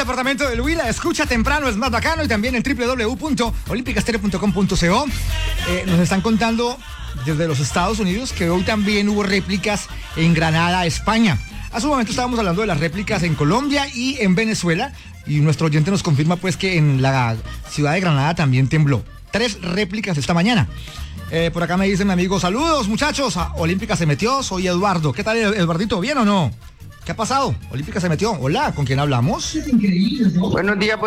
departamento del Huila, escucha temprano, es más bacano, y también en www.olimpicastereo.com.co. Nos están contando desde los Estados Unidos que hoy también hubo réplicas en Granada, España. Hace un momento estábamos hablando de las réplicas en Colombia y en Venezuela, y nuestro oyente nos confirma pues que en la ciudad de Granada también tembló. 3 réplicas esta mañana. Por acá me dice mi amigo, saludos muchachos, Olímpica se metió, soy Eduardo. ¿Qué tal, Eduardito? ¿Bien o no? ¿Qué ha pasado? Olímpica se metió. Hola, ¿con quién hablamos? Buenos días.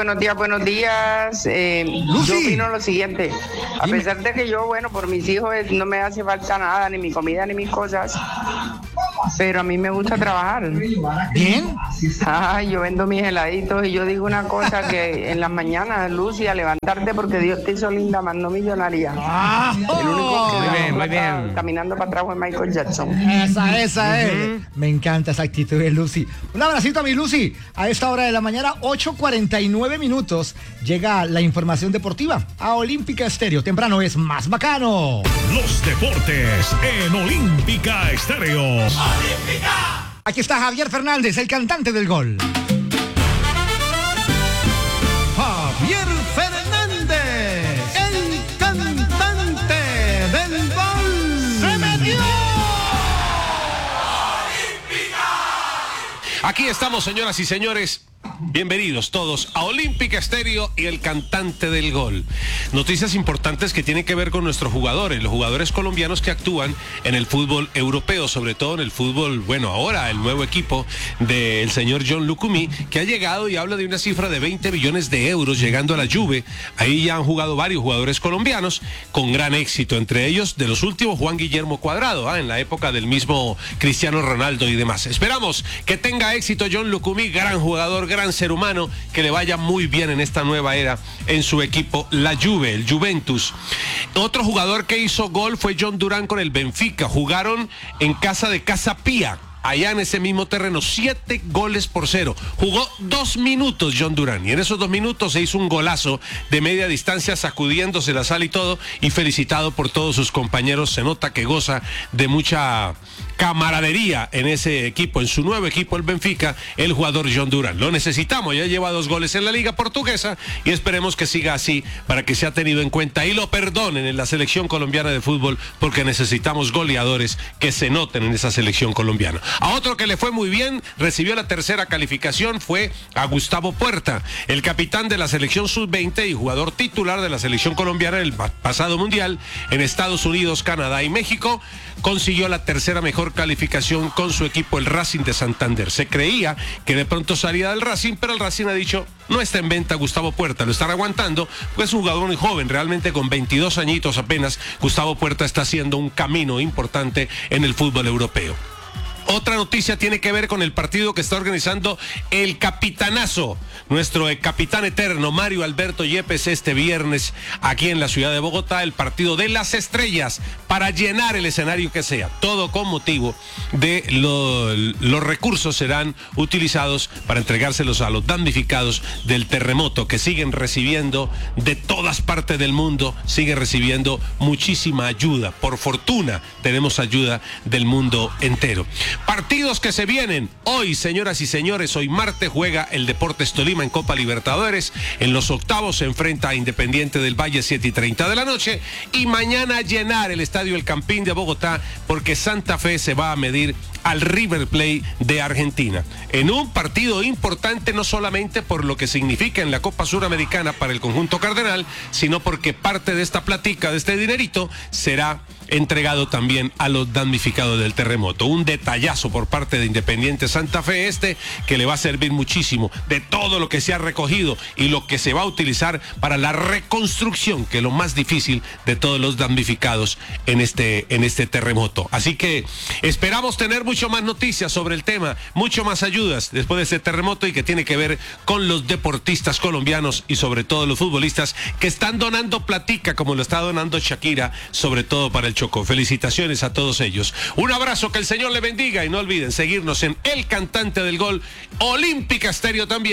Yo opino lo siguiente. A pesar de que yo, por mis hijos no me hace falta nada, ni mi comida, ni mis cosas, pero a mí me gusta trabajar. ¿Bien? Yo vendo mis heladitos y yo digo una cosa, que en las mañanas, Lucy, a levantarte porque Dios te hizo linda, mandó millonaria. El único que muy bien. caminando para atrás fue Michael Jackson. Esa es. Me encanta esa actitud de Lucy. Un abracito a mi Lucy. A esta hora de la mañana, 8:49 minutos, llega la información deportiva a Olímpica Estéreo. Temprano es más bacano. Los deportes en Olímpica Estéreo. ¡Olímpica! Aquí está Javier Fernández, el cantante del gol. Javier Fernández, el cantante del gol. ¡Se metió! Aquí estamos, señoras y señores. Bienvenidos todos a Olímpica Estéreo y el cantante del gol. Noticias importantes que tienen que ver con nuestros jugadores, los jugadores colombianos que actúan en el fútbol europeo, sobre todo en el fútbol, ahora el nuevo equipo del señor John Lucumí, que ha llegado y habla de una cifra de 20 millones de euros llegando a la Juve. Ahí ya han jugado varios jugadores colombianos con gran éxito, entre ellos de los últimos Juan Guillermo Cuadrado, en la época del mismo Cristiano Ronaldo y demás. Esperamos que tenga éxito John Lucumí, gran jugador, gran ser humano, que le vaya muy bien en esta nueva era en su equipo, la Juve, el Juventus. Otro jugador que hizo gol fue John Durán con el Benfica. Jugaron en casa de Casa Pía, allá en ese mismo terreno, 7-0. Jugó 2 minutos John Durán, y en esos 2 minutos se hizo un golazo de media distancia, sacudiéndose la sal y todo, y felicitado por todos sus compañeros. Se nota que goza de mucha camaradería en ese equipo, en su nuevo equipo, el Benfica, el jugador John Durán. Lo necesitamos, ya lleva 2 goles en la Liga Portuguesa, y esperemos que siga así para que sea tenido en cuenta y lo perdonen en la selección colombiana de fútbol, porque necesitamos goleadores que se noten en esa selección colombiana. A otro que le fue muy bien, recibió la 3ª calificación, fue a Gustavo Puerta, el capitán de la selección sub-20 y jugador titular de la selección colombiana en el pasado mundial en Estados Unidos, Canadá y México. Consiguió la 3ª mejor calificación con su equipo, el Racing de Santander. Se creía que de pronto salía del Racing, pero el Racing ha dicho, no está en venta Gustavo Puerta, lo están aguantando, pues es un jugador muy joven, realmente con 22 añitos apenas. Gustavo Puerta está haciendo un camino importante en el fútbol europeo. Otra noticia tiene que ver con el partido que está organizando el capitanazo, nuestro capitán eterno, Mario Alberto Yepes, este viernes aquí en la ciudad de Bogotá, el partido de las estrellas, para llenar el escenario que sea. Todo con motivo de los recursos serán utilizados para entregárselos a los damnificados del terremoto, que siguen recibiendo de todas partes del mundo, siguen recibiendo muchísima ayuda. Por fortuna tenemos ayuda del mundo entero. Partidos que se vienen hoy, señoras y señores. Hoy martes juega el Deportes Tolima en Copa Libertadores. En los octavos se enfrenta a Independiente del Valle, 7:30 de la noche. Y mañana llenar el estadio El Campín de Bogotá, porque Santa Fe se va a medir al River Plate de Argentina. En un partido importante, no solamente por lo que significa en la Copa Suramericana para el conjunto cardenal, sino porque parte de esta platica, de este dinerito, será entregado también a los damnificados del terremoto. Un detallazo por parte de Independiente Santa Fe que le va a servir muchísimo de todo lo que se ha recogido y lo que se va a utilizar para la reconstrucción, que es lo más difícil de todos los damnificados en este terremoto. Así que esperamos tener mucho más noticias sobre el tema, mucho más ayudas después de este terremoto, y que tiene que ver con los deportistas colombianos y sobre todo los futbolistas que están donando platica, como lo está donando Shakira, sobre todo para el Chocó. Felicitaciones a todos ellos. Un abrazo, que el Señor le bendiga, y no olviden seguirnos en El Cantante del Gol, Olímpica Estéreo también,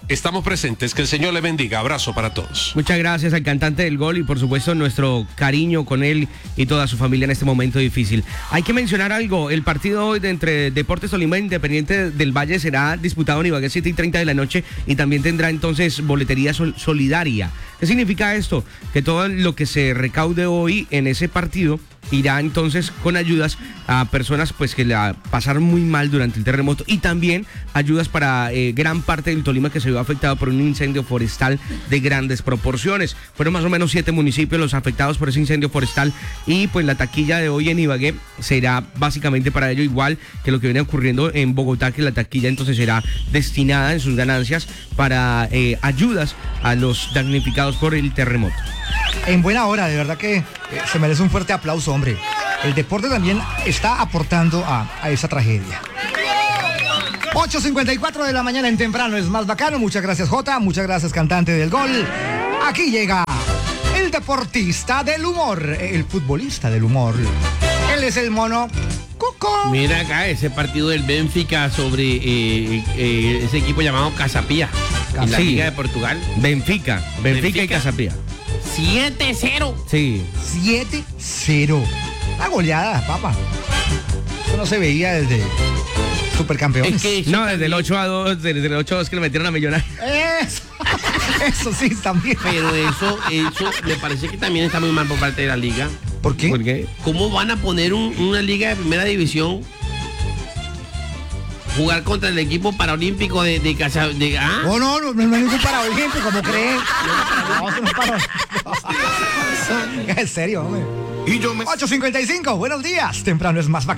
estamos presentes. Que el Señor le bendiga. Abrazo para todos. Muchas gracias al cantante del gol y por supuesto nuestro cariño con él y toda su familia en este momento difícil. Hay que mencionar algo, el partido hoy entre Deportes Tolima e Independiente del Valle será disputado en Ibagué 7:30 de la noche y también tendrá entonces boletería solidaria. ¿Qué significa esto? Que todo lo que se recaude hoy en ese partido irá entonces con ayudas a personas pues que la pasaron muy mal durante el terremoto y también ayudas para gran parte del Tolima que se vio afectado por un incendio forestal de grandes proporciones. Fueron más o menos 7 municipios los afectados por ese incendio forestal y pues la taquilla de hoy en Ibagué será básicamente para ello, igual que lo que viene ocurriendo en Bogotá, que la taquilla entonces será destinada en sus ganancias para ayudas a los damnificados por el terremoto. En buena hora, de verdad que se merece un fuerte aplauso, hombre. El deporte también está aportando a esa tragedia. 8:54 de la mañana en Temprano es más bacano. Muchas gracias, Jota. Muchas gracias, cantante del gol. Aquí llega el deportista del humor, el futbolista del humor. Él es el mono Cuco. Mira acá ese partido del Benfica sobre ese equipo llamado Casapía en la Liga de Portugal. Benfica y Casapía. 7-0. Sí. 7-0. Una goleada, papá. Eso no se veía desde Supercampeones. Es que no, desde el 8-2, desde el 8-2 que le metieron a Millonarios. Eso sí, también. Pero eso me parece que también está muy mal por parte de la liga. ¿Por qué? ¿Por qué? ¿Cómo van a poner una liga de primera división? Jugar contra el equipo paralímpico de Casa... Oh, no hay ningún paralímpico, como creen. No, en serio, hombre. 8:55, buenos días. Temprano es más bacano.